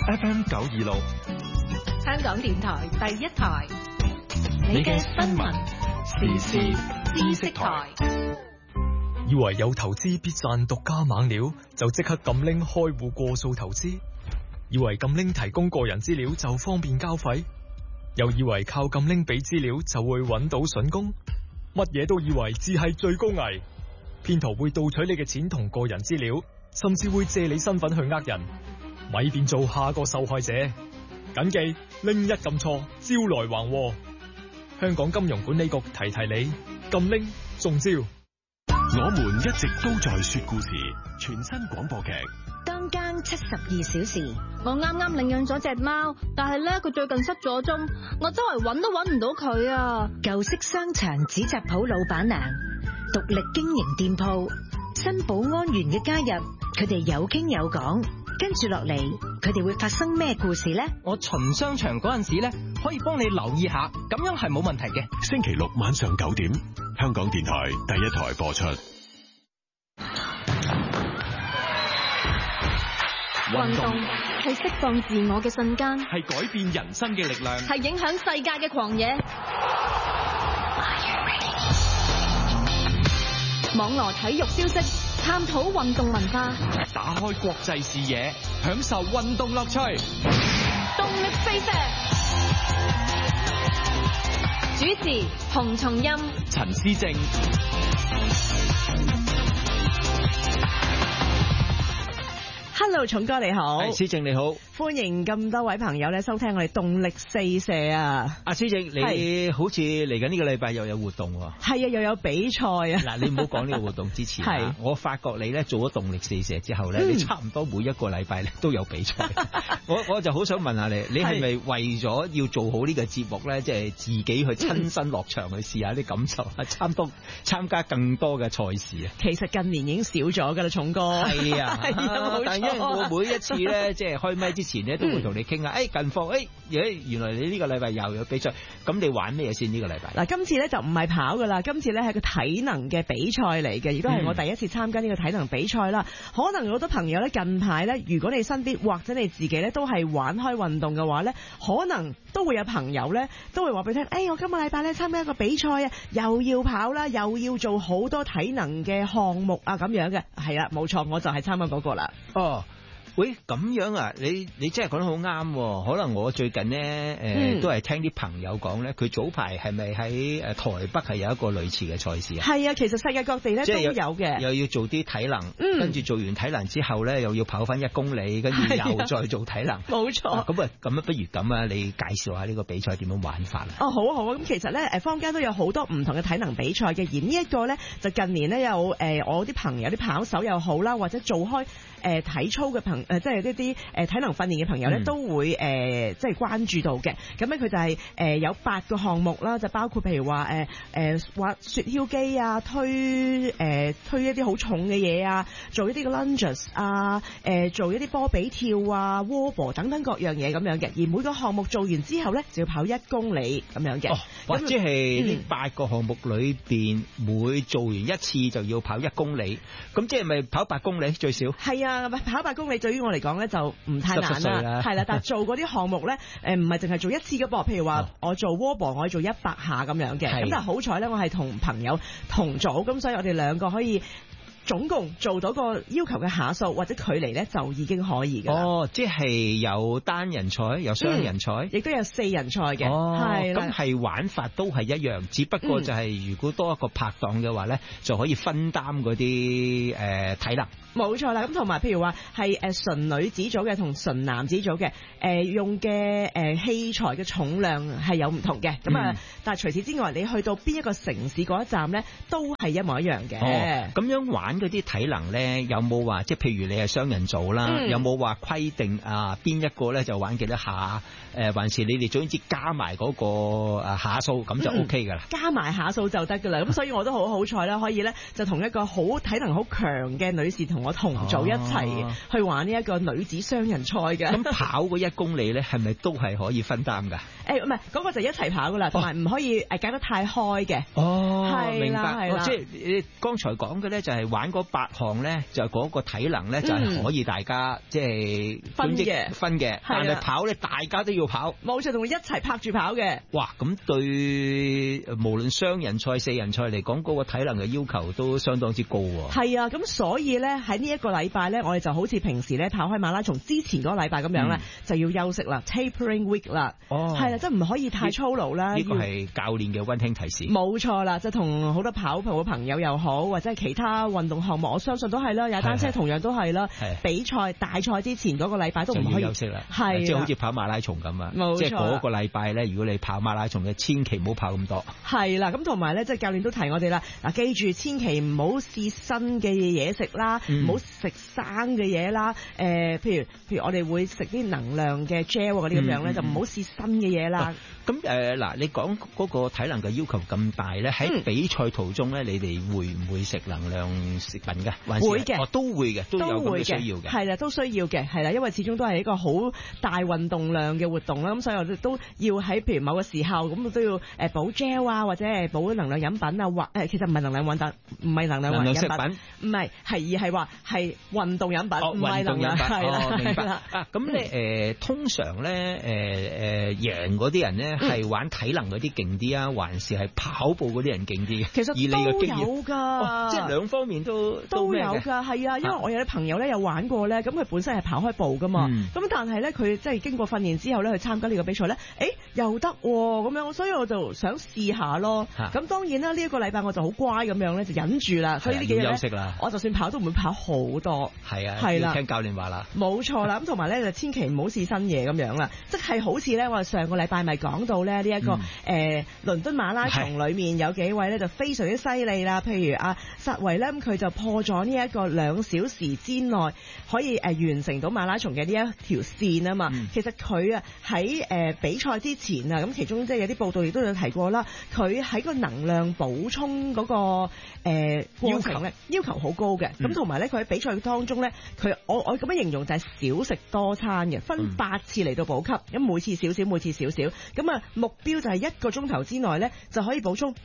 FM 926， 香港電台第一台，你嘅新聞時事知識台。 以為有投資必賺獨家猛料，就即刻撳拎開戶過數投資；以為撳拎提供個人資料就方便交費，又以為靠撳拎俾資料就會揾到筍工，乜嘢都以為只係最高危。騙徒會盜取你嘅錢同個人資料，甚至會借你身份去呃人，咪變做下個受害者。謹記拎一撳錯，招來橫禍。香港金融管理局提提你，撳拎中招。 我們一直都在說故事，全新廣播劇。 當更72小時。 我啱啱領養咗隻貓，但係咧佢最近失咗蹤，我周圍揾都揾唔到佢啊！ 舊式商場紙紮鋪老闆娘，獨立經營店鋪，新保安員嘅加入，佢哋有傾有講。跟住落嚟，佢哋會發生咩故事呢？ 我巡商場嗰陣時咧，可以幫你留意下，咁樣係冇問題嘅。 星期六晚上9點，香港電台第一台播出。 運動係釋放自我嘅瞬間， 係改變人生嘅力量， 係影響世界嘅狂野。網羅體育消息，探討運動文化， 打開國際視野，享受運動樂趣。 動力飛射，主持洪松蔭、 陳思正。 Hello， 重哥你好， 係思正你好， 歡迎咁多位朋友咧收聽我哋動力四射啊！ 阿思正，你好似嚟緊呢個禮拜又有活動喎？ 係啊，又有比賽啊！ 嗱，你唔好講呢個活動之前啊，我發覺你咧做咗動力四射之後咧，你差唔多每一個禮拜咧都有比賽。我就好想問下你，你係咪為咗要做好呢個節目咧，即係自己去親身落場去試下啲感受，參加更多嘅賽事啊？ 其實近年已經少咗噶啦，重哥。係啊， 但因為我每一次咧，即係開咪之前咧，都會同你傾下，近況，原來你呢個禮拜又有比賽，咁你玩咩先呢個禮拜？ 嗱，今次咧就唔係跑噶啦，今次咧係個體能嘅比賽嚟嘅，亦都係我第一次參加呢個體能比賽啦。可能好多朋友咧近排咧，如果你身邊或者你自己咧都係玩開運動嘅話咧，可能都會有朋友咧都會話俾你聽，我今個禮拜咧參加一個比賽啊，又要跑啦，又要做好多體能嘅項目啊，咁樣嘅。係啦，冇錯，我就係參加嗰個啦。 哦。喂，咁樣啊？你真係講得好啱。可能我最近呢，都係聽啲朋友講咧，佢早排係咪喺台北係有一個類似嘅賽事啊？係啊，其實世界各地咧都有嘅， 又要做啲體能，跟住做完體能之後咧，又要跑翻1公里，跟住又再做體能。冇錯。咁不如咁啊？你介紹下呢個比賽點樣玩法啊？ 哦，好啊，好啊。咁其實咧，坊間都有好多唔同嘅體能比賽嘅，而呢一個咧就近年咧有我啲朋友啲跑手又好啦，或者做開體操嘅即係呢啲體能訓練嘅朋友咧，都會即係關注到嘅。咁咧佢就係有8個項目啦，就包括譬如話滑雪橇機啊，推一啲好重嘅嘢啊，做一啲嘅 lunges 啊，做一啲波比跳啊、wobble 等等各樣嘢咁樣嘅。而每個項目做完之後咧，就要跑1公里咁樣嘅。 或者係呢8個項目裏邊，每做完一次就要跑1公里，咁即係咪跑8公里最少？係啊， 跑8公里對於我嚟講咧就唔太難啦，係啦。但係做嗰啲項目咧，唔係淨係做一次嘅噃。譬如話我做 wobble，我可以做100下咁樣嘅。咁但係好彩咧，我係同朋友同組，咁所以我哋兩個可以總共做到個要求嘅下數或者距離咧，就已經可以㗎。 哦，即係有單人賽，有雙人賽， 亦都有4人賽嘅。 係咁係玩法都係一樣，只不過就係如果多一個拍檔嘅話咧，就可以分擔嗰啲體能。冇錯啦， 咁同埋譬如話係純女子組嘅同純男子組嘅用嘅器材嘅重量係有唔同嘅。咁但係除此之外，你去到邊一個城市嗰一站咧，都係一模一樣嘅。 咁樣玩嗰啲體能咧，有冇話即係譬如你係雙人組啦，有冇話規定邊一個咧就玩幾多下？還是你哋總之加埋嗰個下數咁就 OK 㗎啦？加埋下數就得㗎啦。咁所以我都好彩啦，可以咧就同一個體能好強嘅女士同我同組一齊去玩呢一個女子雙人賽嘅。咁跑嗰1公里咧，係咪都係可以分擔㗎？唔係，嗰個就一齊跑㗎啦，同埋唔可以隔得太開嘅。哦，明白。即係你剛才講嘅咧，就係玩玩嗰8項咧，就嗰個體能咧就係可以大家即係分嘅，但係跑咧大家都要跑， 冇錯，同佢一齊拍住跑嘅。 哇！咁對無論雙人賽、4人賽嚟講，嗰個體能嘅要求都相當之高喎。 係啊，咁所以咧喺呢一個禮拜咧，我哋就好似平時咧跑開馬拉松之前嗰個禮拜咁樣咧，就要休息啦 ，tapering week 啦。係啦，即係唔可以太操勞啦。 呢個係教練嘅溫馨提示。 冇錯啦，就同好多跑步嘅朋友又好，或者係其他運動項目，我相信都係啦。踩單車同樣都係啦。比賽大賽之前嗰個禮拜都唔可以休息啦。 係即係好似跑馬拉松咁啊。 冇錯。 即係嗰個禮拜咧，如果你跑馬拉松嘅，千祈唔好跑咁多。 係啦，咁同埋咧，即係教練都提我哋啦。嗱，記住千祈唔好試新嘅嘢食啦，唔好食生嘅嘢啦。譬如我哋會食啲能量嘅 gel 嗰啲咁樣咧，就唔好試新嘅嘢啦。 咁嗱，你講嗰個體能嘅要求咁大咧，喺比賽途中咧，你哋會唔會食能量食品嘅？ 會嘅， 都會嘅，都有咁嘅需要嘅。 係啦，都需要嘅，係啦，因為始終都係一個好大運動量嘅活動啦，咁所以我哋都要喺譬如某個時候咁都要補 gel 啊，或者係補能量飲品啊，或其實唔係能量運動，唔係能量飲品，唔係而係話係運動飲品，唔係能量。係啦， 明白。咁你通常咧贏嗰啲人咧係玩體能嗰啲勁啲啊，還是係跑步嗰啲人勁啲？ 其實都有㗎， 即係兩方面都有㗎，係啊，因為我有啲朋友咧有玩過咧，咁佢本身係跑開步㗎嘛，咁但係咧佢即係經過訓練之後咧去參加呢個比賽咧，又得咁樣，所以我就想試下咯。咁當然啦，呢一個禮拜我就好乖咁樣咧，就忍住啦。所以呢幾日休息啦， 我就算跑都唔會跑好多。 係啊， 係啦， 聽教練話啦， 冇錯啦。咁同埋咧就千祈唔好試新嘢咁樣啦，即係好似咧我哋上個禮拜咪講到咧呢一個倫敦馬拉松裏面有幾位咧就非常之犀利啦。譬如阿薩維咧，佢就破咗呢一個2小時之內可以完成到馬拉松嘅呢一條線啊嘛。其實佢啊喺比賽之前啊，咁其中即係有啲報道亦都有提過啦。佢喺個能量補充嗰個過程咧要求好高嘅。咁同埋咧佢喺比賽當中咧，我咁樣形容就係少食多餐嘅，分8次嚟到補給，咁每次少少，每次少少。咁啊目標就係1個鐘頭之內咧就可以補充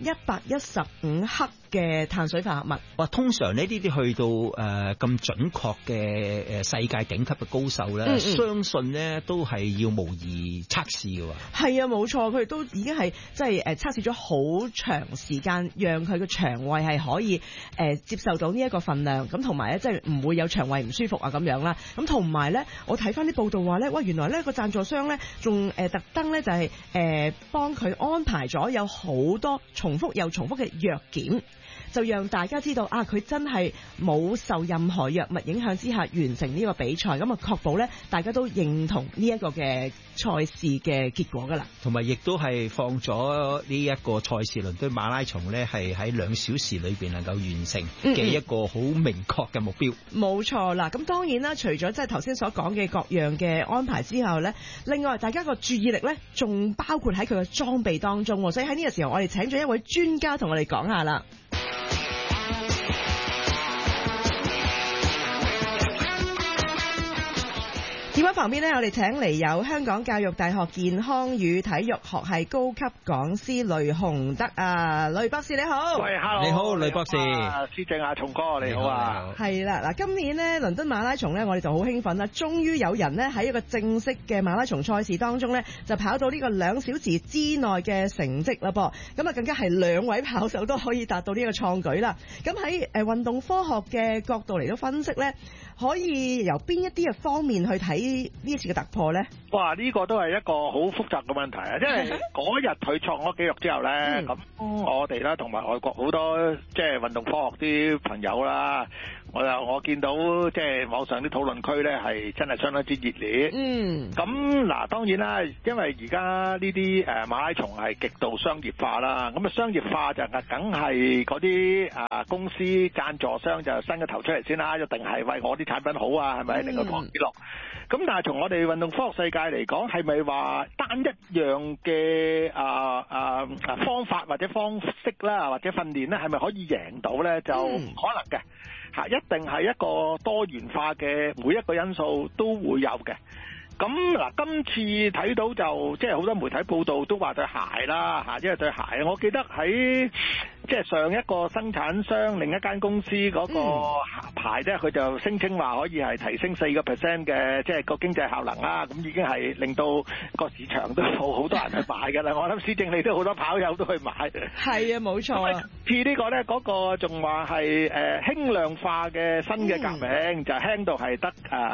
115克嘅碳水化合物。 哇！通常呢啲去到咁準確嘅世界頂級嘅高手咧，相信咧都係要模擬測試嘅喎。 係啊，冇錯，佢哋都已經係即係測試咗好長時間，讓佢嘅腸胃係可以接受到呢一個份量，咁同埋咧即係唔會有腸胃唔舒服啊咁樣啦。咁同埋咧，我睇翻啲報道話咧，原來咧個贊助商咧仲特登咧就係幫佢安排咗有好多重複又重複嘅藥檢。就讓大家知道佢真係冇受任何藥物影響之下完成呢個比賽，咁啊確保咧大家都認同呢一個嘅賽事嘅結果噶啦。 同埋亦都係放咗呢一個賽事倫敦馬拉松咧，係喺2小時裏邊能夠完成嘅一個好明確嘅目標。 冇錯啦，咁當然啦，除咗即係頭先所講嘅各樣嘅安排之後咧，另外大家個注意力咧仲包括喺佢嘅裝備當中，所以喺呢個時候我哋請咗一位專家同我哋講下啦。電話旁邊呢，我哋請嚟有香港教育大學健康與體育學系高級講師雷雄德啊，雷博士你好。 喂 ，hello， 你好，雷博士。 施正啊，松哥你好啊。 係啦，嗱，今年呢倫敦馬拉松呢，我哋就好興奮啦，終於有人呢喺一個正式嘅馬拉松賽事當中呢，就跑到呢個2小時之內嘅成績啦噃。咁啊，更加係2位跑手都可以達到呢個創舉啦。咁喺運動科學嘅角度嚟到分析呢，可以由邊一啲嘅方面去睇呢次嘅突破咧？ 哇！呢個都係一個好複雜嘅問題啊！因為嗰日佢創咗紀錄之後咧，咁我哋啦同埋外國好多即係運動科學啲朋友啦，我見到即係網上啲討論區咧係真係相當之熱烈。咁嗱，當然啦，因為而家呢啲馬拉松係極度商業化啦，咁啊商業化就梗係嗰啲公司贊助商就伸個頭出嚟先啦，一定係為我啲產品好啊，係咪令到創紀錄？咁但係從我哋運動科學世界嚟講，係咪話單一樣嘅方法或者方式啦，或者訓練咧，係咪可以贏到咧？就唔可能嘅嚇，一定係一個多元化嘅，每一個因素都會有嘅。咁嗱，今次睇到就即係好多媒體報道都話對鞋啦嚇，因為對鞋，我記得喺即係上一個生產商另一間公司嗰個牌咧，佢就聲稱話可以係提升4%嘅，即係個經濟效能啦。咁已經係令到個市場都好多人去買㗎啦。我諗施正你都好多跑友都去買。 係啊，冇錯啊。 似呢個咧，嗰個仲話係輕量化嘅新嘅革命，就輕到係得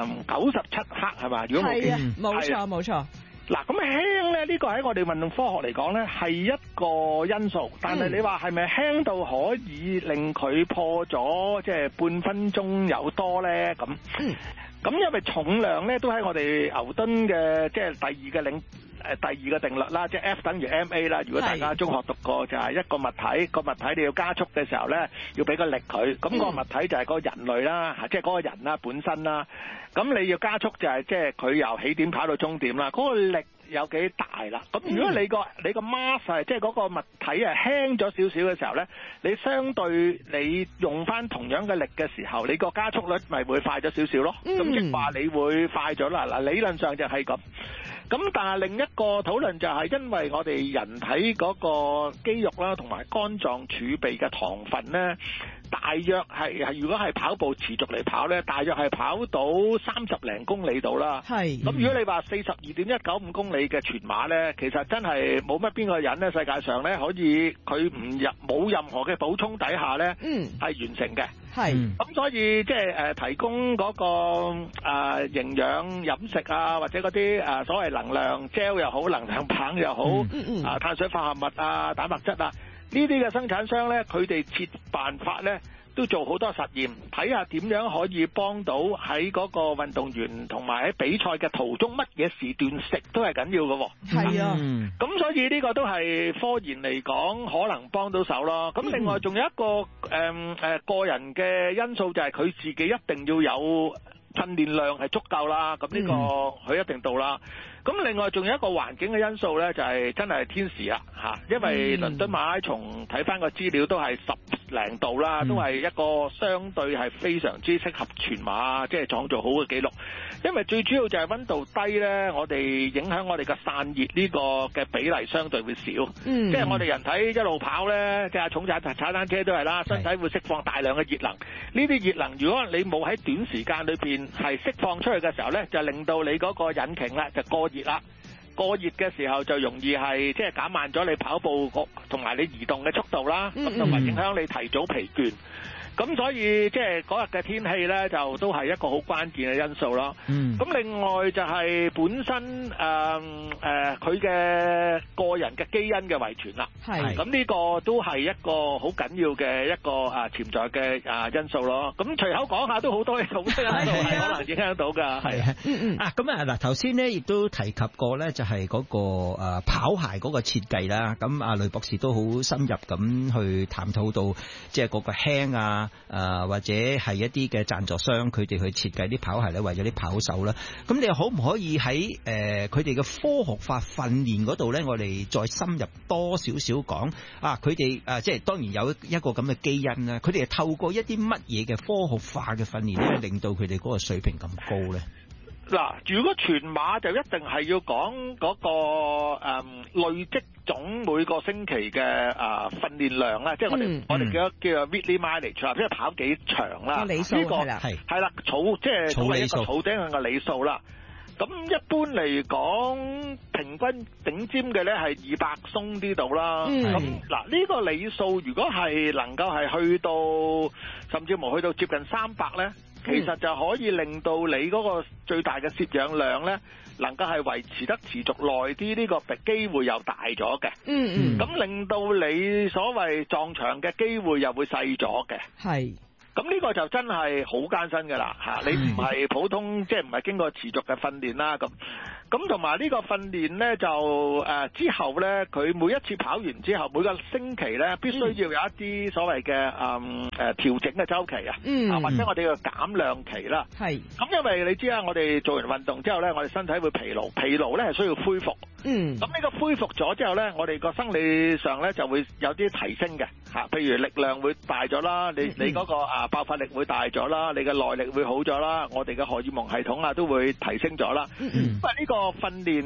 97克係嘛？如果冇記錯， 冇錯冇錯。 嗱，咁輕咧，呢個喺我哋運動科學嚟講咧係一個因素，但係你話係咪輕到可以令佢破咗即係半分鐘有多咧？咁因為重量咧都喺我哋牛頓嘅即係第二個定律啦，即係 F 等於 ma 啦。如果大家中學讀過，就係一個物體你要加速嘅時候咧，要俾個力佢。咁個物體就係個人類啦，即係嗰個人啦本身啦。咁你要加速就係即係佢由起點跑到終點啦。嗰個力有幾大啦？咁如果你個 mass 係即係嗰個物體係輕咗少少嘅時候咧，你相對你用翻同樣嘅力嘅時候，你個加速率咪會快咗少少咯。咁即係話你會快咗啦。嗱，理論上就係咁。咁但係另一個討論就係因為我哋人體嗰個肌肉啦，同埋肝臟儲備嘅糖分咧，大約係如果係跑步持續嚟跑咧，大約係跑到30零公里度啦。係。咁如果你話42.195公里嘅全馬咧，其實真係冇乜邊個人咧世界上咧可以佢冇任何嘅補充底下咧，係完成嘅。係。咁所以即係提供嗰個營養飲食啊，或者嗰啲所謂能量 gel 又好，能量棒又好，碳水化合物啊，蛋白質啊，呢啲嘅生產商咧，佢哋設辦法咧，都做好多實驗，睇下點樣可以幫到喺嗰個運動員同埋喺比賽嘅途中乜嘢時段食都係緊要嘅。係啊，咁所以呢個都係科研嚟講可能幫到手咯。咁另外仲有一個個人嘅因素就係佢自己一定要有訓練量係足夠啦。咁呢個佢一定到啦。咁另外仲有一個環境嘅因素咧，就係真係天時啦嚇，因為倫敦馬拉松睇翻個資料都係10零度啦，都係一個相對係非常之適合全馬即係創造好嘅紀錄。因為最主要就係溫度低咧，我哋影響我哋嘅散熱呢個嘅比例相對會少。即係我哋人體一路跑咧，即係重踩單車都係啦，身體會釋放大量嘅熱能。呢啲熱能如果你冇喺短時間裏邊係釋放出去嘅時候咧，就令到你嗰個引擎咧就過熱啦。過熱嘅時候就容易係即係減慢咗你跑步同埋你移動嘅速度啦，咁同埋影響你提早疲倦。咁所以即係嗰日嘅天氣咧，就都係一個好關鍵嘅因素咯。咁另外就係本身佢嘅個人嘅基因嘅遺傳啦。係。咁呢個都係一個好緊要嘅一個潛在嘅因素咯。咁隨口講下都好多因素係可能影響到㗎。係啊。 咁嗱頭先咧亦都提及過咧，就係嗰個跑鞋嗰個設計啦。咁阿雷博士都好深入咁去探討到，即係嗰個輕啊。或者係一啲嘅贊助商，佢哋去設計啲跑鞋咧，為咗啲跑手啦。咁你可唔可以喺佢哋嘅科學化訓練嗰度咧，我哋再深入多少少講佢哋即係當然有一個咁嘅基因啦。佢哋係透過一啲乜嘢嘅科學化嘅訓練咧，令到佢哋嗰個水平咁高咧？ 嗱，如果全馬就一定係要講嗰個累積總每個星期嘅訓練量啦，即係我哋叫做 weekly mileage 啦，即係跑幾長啦。呢個係啦，即係作為一個草頂嘅里數啦。咁一般嚟講，平均頂尖嘅咧係200鬆啲度啦。咁嗱，呢個里數如果係能夠係去到甚至乎去到接近300咧。其實就可以令到你嗰個最大嘅攝氧量咧，能夠係維持得持續耐啲，呢個機會又大咗嘅。咁令到你所謂撞牆嘅機會又會細咗嘅。係。咁呢個就真係好艱辛㗎啦嚇！你唔係普通，即係唔係經過持續嘅訓練啦咁。咁同埋呢個訓練咧就之後咧，佢每一次跑完之後，每個星期咧必須要有一啲所謂嘅調整嘅週期啊，或者我哋嘅減量期啦。係。咁因為你知啦，我哋做完運動之後咧，我哋身體會疲勞，疲勞咧係需要恢復。咁呢個恢復咗之後咧，我哋個生理上咧就會有啲提升嘅嚇，譬如力量會大咗啦，你嗰個爆發力會大咗啦，你嘅耐力會好咗啦，我哋嘅荷爾蒙系統都會提升咗啦。因為呢個訓練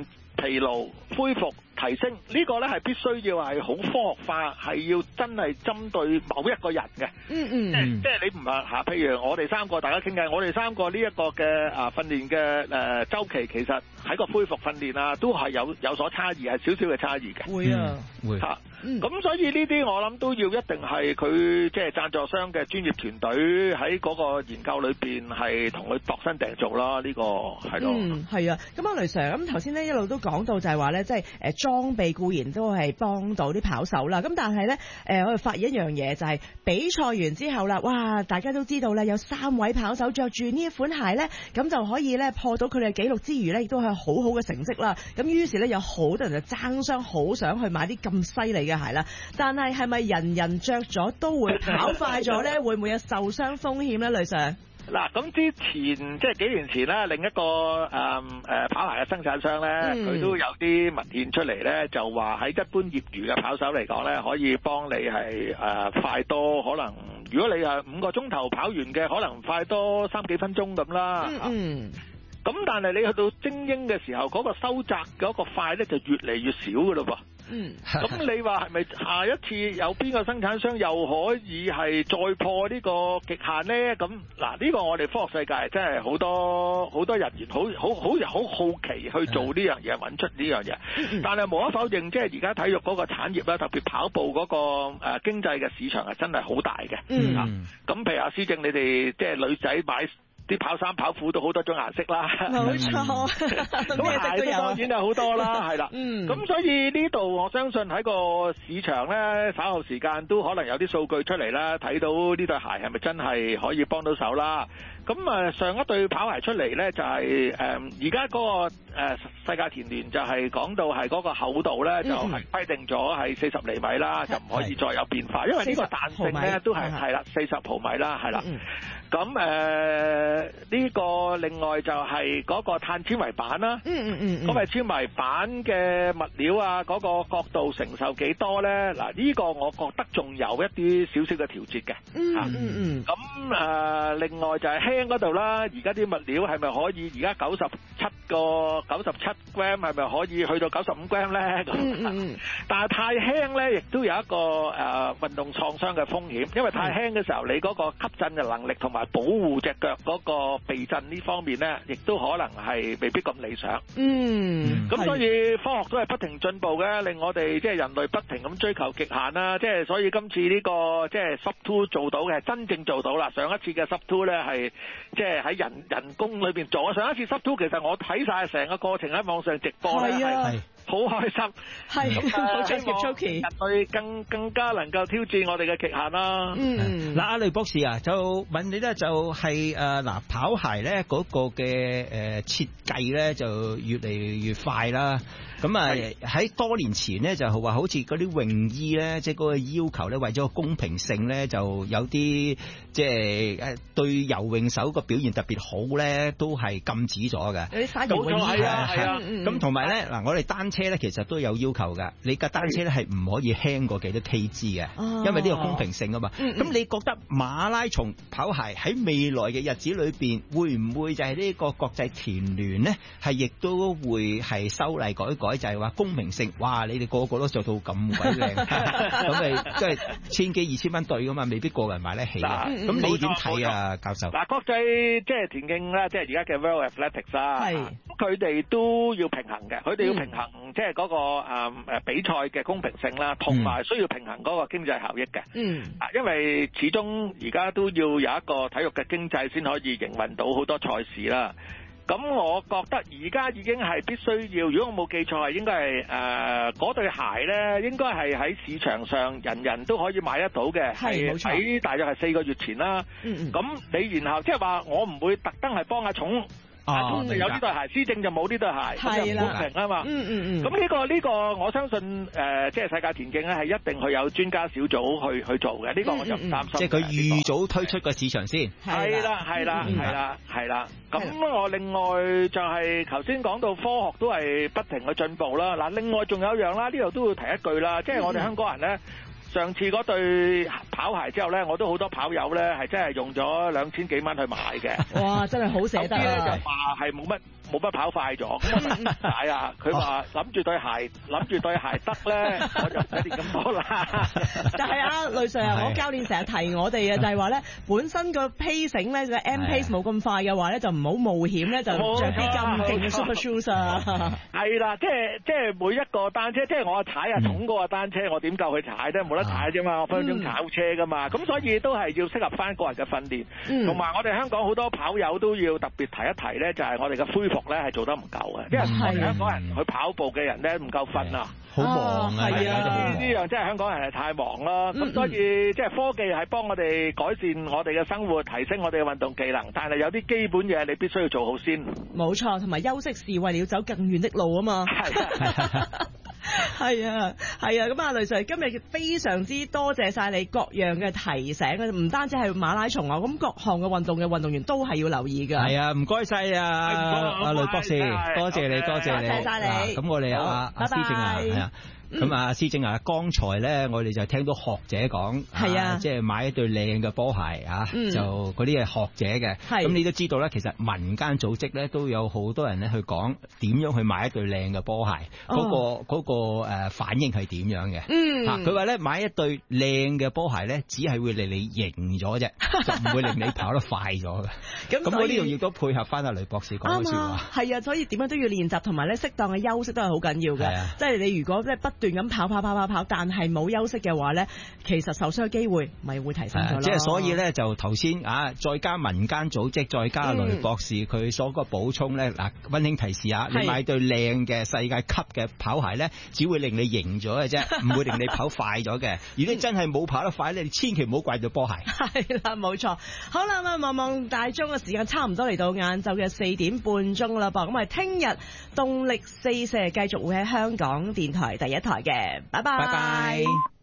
疲勞恢復提升，呢個咧係必須要係好科學化，係要真係針對某一個人嘅。即係你唔係嚇，譬如我哋三個大家傾偈，我哋三個呢一個嘅訓練嘅週期，其實喺個恢復訓練啊，都係有所差異，係少少嘅差異嘅。 會啊， 會嚇。咁所以呢啲我諗都要一定係佢即係贊助商嘅專業團隊喺嗰個研究裏邊係同佢度身訂做啦，呢個係咯。 係啊。咁阿雷 Sir， 咁頭先咧一路都講到就係話咧，即係裝備固然都係幫到啲跑手啦。咁但係咧我哋發現一樣嘢就係比賽完之後啦，哇！大家都知道咧有3位跑手着住呢一款鞋咧，咁就可以咧破到佢哋嘅紀錄之餘咧，亦都係好好嘅成績啦。咁於是咧有好多人就爭相好想去買啲咁犀利嘅鞋啦。但係係咪人人着咗都會跑快咗咧？會唔會有受傷風險咧？雷 Sir？ 嗱，咁之前即係幾年前咧，另一個跑鞋嘅生產商咧，佢都有啲文獻出嚟咧，就話喺一般業餘嘅跑手嚟講咧，可以幫你係快多可能，如果你係5個鐘頭跑完嘅，可能快多3幾分鐘咁啦。咁但係你去到精英嘅時候，嗰個收窄嗰個快咧就越嚟越少㗎咯噃。咁你話係咪下一次有邊個生產商又可以係再破呢個極限呢？咁嗱，呢個我哋科學世界真係好多人員好好奇去做呢樣嘢，揾出呢樣嘢。但係無可否認，即係而家體育嗰個產業啦，特別跑步嗰個經濟嘅市場係真係好大嘅。咁譬如阿施正，你哋即係女仔買啲跑衫跑褲都好多種顏色啦， 冇錯。 咁鞋當然係好多啦，係啦。咁所以呢度我相信喺個市場咧，稍後時間都可能有啲數據出嚟啦，睇到呢對鞋係咪真係可以幫到手啦。咁上一對跑鞋出嚟咧，就係而家嗰個世界田聯就係講到係嗰個厚度咧，就係規定咗係40厘米啦，就唔可以再有變化，因為呢個彈性咧都係啦40毫米啦，係啦。咁呢個另外就係嗰個碳纖維板啦，咁係纖維板嘅物料啊，嗰個角度承受幾多咧？嗱，呢個我覺得仲有一啲少少嘅調節嘅。咁另外就係輕嗰度啦，而家啲物料係咪可以而家97 gram 係咪可以去到95 gram 咧？咁但係太輕咧，亦都有一個運動創傷嘅風險，因為太輕嘅時候，你嗰個吸震嘅能力同埋保護隻腳嗰個避震呢方面咧，亦都可能係未必咁理想。咁所以科學都係不停進步嘅，令我哋即係人類不停咁追求極限啦。即係所以今次呢個即係 Sub 2做到嘅，真正做到啦。上一次嘅 Sub 2咧係即係喺人工裏邊做。上一次 Sub 2其實我睇晒成個過程喺網上直播咧，係好開心。 好專業 Jockey， 人類更加能夠挑戰我哋嘅極限啦。 嗱，阿雷博士啊，就問你咧，就係跑鞋咧嗰個嘅設計咧就越嚟越快啦。咁喺多年前咧就話好似嗰啲泳衣咧，即係嗰個要求咧，為咗個公平性咧，就有啲即係對游泳手個表現特別好咧，都係禁止咗嘅。 有啲沙游泳衣啊， 咁同埋咧嗱，我哋單車咧其實都有要求㗎。你架單車咧係唔可以輕過幾多 kg 嘅，因為呢個公平性啊嘛。咁你覺得馬拉松跑鞋喺未來嘅日子裏邊，會唔會就係呢個國際田聯咧，係亦都會係修例改改？就係話公平性，哇！你哋個個都着到咁鬼靚，咁咪即係千幾2000蚊對噶嘛，未必個人買得起啊。咁你點睇啊，教授？ 嗱，國際即係田徑啦，即係而家嘅 World Athletics 啦，佢哋都要平衡嘅，佢哋要平衡即係嗰個比賽嘅公平性啦，同埋需要平衡嗰個經濟效益嘅。因為始終而家都要有一個體育嘅經濟先可以營運到好多賽事啦。咁我覺得而家已經係必須要，如果我冇記錯係應該係嗰對鞋咧，應該係喺市場上人人都可以買得到嘅，係喺大約係4個月前啦。咁你然後即係話我唔會特登係幫阿寵。就有呢對鞋，施政就冇呢對鞋，咁就唔公平啊嘛。咁呢個我相信即係世界田徑咧係一定去有專家小組去做嘅，呢個我就唔擔心。 即係佢預早推出個市場先。 係啦。咁我另外就係頭先講到科學都係不停去進步啦。嗱，另外仲有一樣啦，呢度都要提一句啦，即係我哋香港人咧。上次嗰對跑鞋之後咧，我都好多跑友咧係真係用咗2000幾蚊去買嘅。 哇！真係好捨得啊！ 有啲咧就話係冇乜跑快咗。咁我問點解啊？佢話諗住對鞋得咧，我就唔使練咁多啦。 但係啊，雷 Sir 啊，我教練成日提我哋啊，就係話咧，本身個 pacing 咧就 M pace 冇咁快嘅話咧，就唔好冒險咧，就着啲咁勁嘅 super shoes 啊。 係啦，即係每一個單車，即係我踩啊重嗰個單車，我點夠佢踩咧？冇得踩啫嘛，我分分鐘炒車噶嘛。咁所以都係要適合翻個人嘅訓練，同埋我哋香港好多跑友都要特別提一提咧，就係我哋嘅恢復咧係做得唔夠嘅，因為我哋香港人去跑步嘅人咧唔夠瞓啊。 好忙啊！ 係啊， 呢樣即係香港人係太忙咯。咁所以即係科技係幫我哋改善我哋嘅生活，提升我哋嘅運動技能，但係有啲基本嘢你必須要做好先。 冇錯，同埋休息是為了走更遠的路啊嘛。係啊，咁啊，雷 Sir 今日非常之多謝晒你各樣嘅提醒，唔單止係馬拉松啊，咁各項嘅運動嘅運動員都係要留意㗎。 係啊，唔該晒啊，阿雷博士，多謝你，多謝你， 多謝晒你。 咁我哋阿施正啊，係啊。咁啊，施正啊，剛才咧，我哋就聽到學者講，係啊，即係買一對靚嘅波鞋啊，就嗰啲係學者嘅。咁你都知道咧，其實民間組織咧都有好多人咧去講點樣去買一對靚嘅波鞋，嗰個反應係點樣嘅？佢話咧買一對靚嘅波鞋咧，只係會令你型咗啫，就唔會令你跑得快咗嘅。咁我呢度亦都配合翻阿雷博士講嘅説話。 係啊，所以點樣都要練習，同埋咧適當嘅休息都係好緊要嘅。即係你如果即係不斷咁跑，但係冇休息嘅話咧，其實受傷嘅機會咪會提升咗咯。 即係所以咧，就頭先啊，再加民間組織，再加雷博士佢所個補充咧，嗱，溫馨提示下，你買對靚嘅世界級嘅跑鞋咧，只會令你型咗嘅啫，唔會令你跑快咗嘅。如果你真係冇跑得快咧，你千祈唔好怪對波鞋。 係啦，冇錯。好啦，咁啊，望望大鐘嘅時間差唔多嚟到晏晝嘅4點半鐘啦噃，咁啊，聽日動力四射繼續會喺香港電台第一台嘅。拜拜。